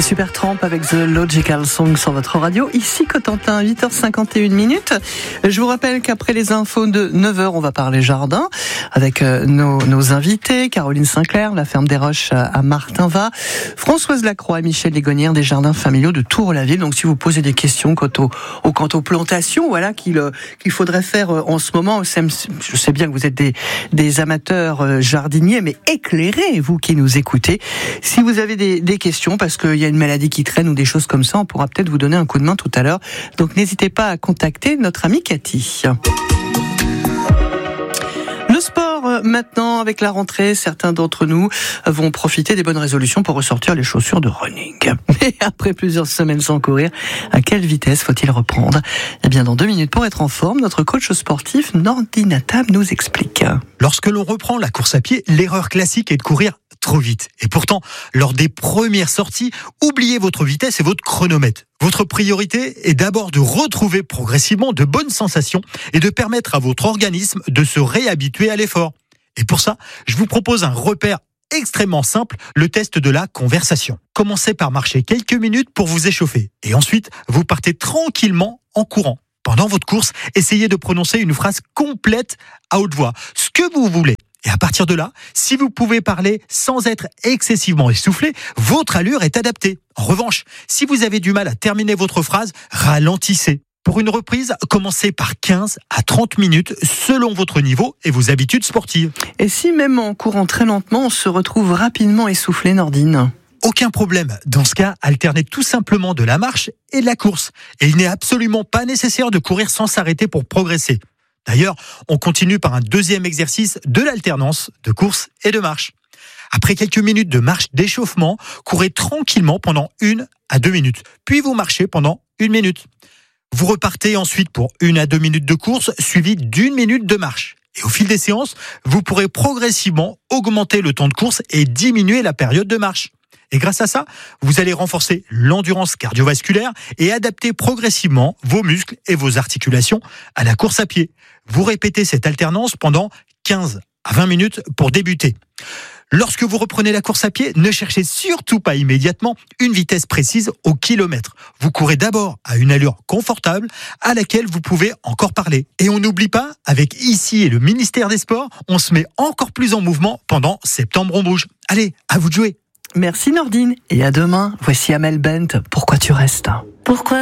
Supertramp avec The Logical Song sur votre radio. Ici Cotentin, 8h51. Je vous rappelle qu'après les infos de 9h, on va parler jardin avec nos invités. Caroline Sinclair, la ferme des Roches à Martinvat. Françoise Lacroix et Michel Légonnière des jardins familiaux de Tours-la-Ville. Donc si vous posez des questions quant aux plantations, voilà, qu'il faudrait faire en ce moment. Je sais bien que vous êtes des amateurs jardiniers, mais éclairez, vous qui nous écoutez. Si vous avez des questions, parce qu'il y a une maladie qui traîne ou des choses comme ça, on pourra peut-être vous donner un coup de main tout à l'heure. Donc n'hésitez pas à contacter notre amie Cathy. Le sport maintenant, avec la rentrée, certains d'entre nous vont profiter des bonnes résolutions pour ressortir les chaussures de running. Mais après plusieurs semaines sans courir, à quelle vitesse faut-il reprendre ? Eh bien, dans 2 minutes pour être en forme, notre coach sportif Nordine Attab nous explique. Lorsque l'on reprend la course à pied, l'erreur classique est de courir trop vite. Et pourtant, lors des premières sorties, oubliez votre vitesse et votre chronomètre. Votre priorité est d'abord de retrouver progressivement de bonnes sensations et de permettre à votre organisme de se réhabituer à l'effort. Et pour ça, je vous propose un repère extrêmement simple, le test de la conversation. Commencez par marcher quelques minutes pour vous échauffer. Et ensuite, vous partez tranquillement en courant. Pendant votre course, essayez de prononcer une phrase complète à haute voix, ce que vous voulez. Et à partir de là, si vous pouvez parler sans être excessivement essoufflé, votre allure est adaptée. En revanche, si vous avez du mal à terminer votre phrase, ralentissez. Pour une reprise, commencez par 15 à 30 minutes selon votre niveau et vos habitudes sportives. Et si même en courant très lentement, on se retrouve rapidement essoufflé, Nordine ? Aucun problème. Dans ce cas, alternez tout simplement de la marche et de la course. Et il n'est absolument pas nécessaire de courir sans s'arrêter pour progresser. D'ailleurs, on continue par un deuxième exercice de l'alternance de course et de marche. Après quelques minutes de marche d'échauffement, courez tranquillement pendant 1 à 2 minutes. Puis vous marchez pendant 1 minute. Vous repartez ensuite pour 1 à 2 minutes de course, suivi d'1 minute de marche. Et au fil des séances, vous pourrez progressivement augmenter le temps de course et diminuer la période de marche. Et grâce à ça, vous allez renforcer l'endurance cardiovasculaire et adapter progressivement vos muscles et vos articulations à la course à pied. Vous répétez cette alternance pendant 15 à 20 minutes pour débuter. Lorsque vous reprenez la course à pied, ne cherchez surtout pas immédiatement une vitesse précise au kilomètre. Vous courez d'abord à une allure confortable à laquelle vous pouvez encore parler. Et on n'oublie pas, avec ICI et le ministère des Sports, on se met encore plus en mouvement pendant Septembre on bouge. Allez, à vous de jouer. Merci Nordine, et à demain. Voici Amel Bent, Pourquoi tu restes ? Pourquoi